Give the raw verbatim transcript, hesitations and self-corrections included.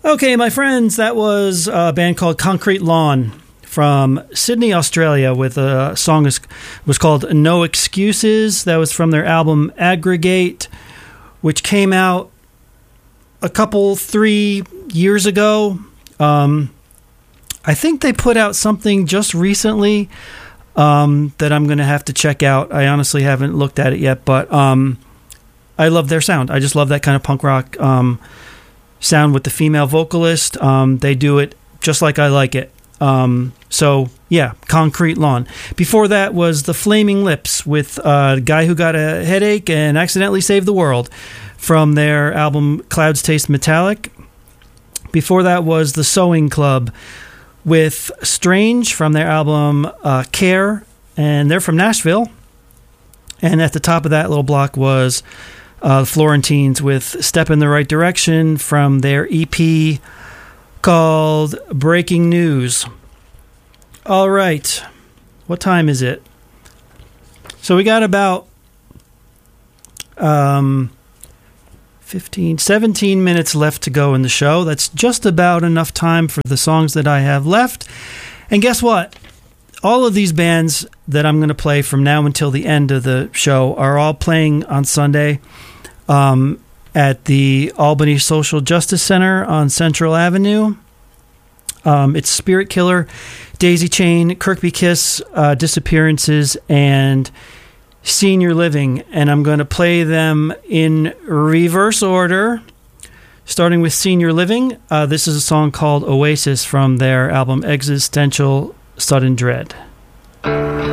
Okay, my friends, that was a band called Concrete Lawn from Sydney, Australia, with a song that was called No Excuses. That was from their album Aggregate, which came out a couple, three years ago. Um, I think they put out something just recently um, that I'm going to have to check out. I honestly haven't looked at it yet, but um, I love their sound. I just love that kind of punk rock um, sound with the female vocalist. Um, they do it just like I like it. Um, so, yeah, Concrete Lawn. Before that was The Flaming Lips with a guy who got a headache and accidentally saved the world from their album Clouds Taste Metallic. Before that was The Sewing Club with Strange from their album uh, Care, and they're from Nashville. And at the top of that little block was uh, the Florentines with Step in the Right Direction from their E P called Breaking News. All right. What time is it? So we got about um, fifteen, seventeen minutes left to go in the show. That's just about enough time for the songs that I have left. And guess what? All of these bands that I'm going to play from now until the end of the show are all playing on Sunday um, at the Albany Social Justice Center on Central Avenue. Um, it's Spirit Killer, Daisy Chain, Kirkby Kiss, uh, Disappearances, and Senior Living. And I'm going to play them in reverse order, starting with Senior Living. Uh, this is a song called Oasis from their album Existential Sudden Dread.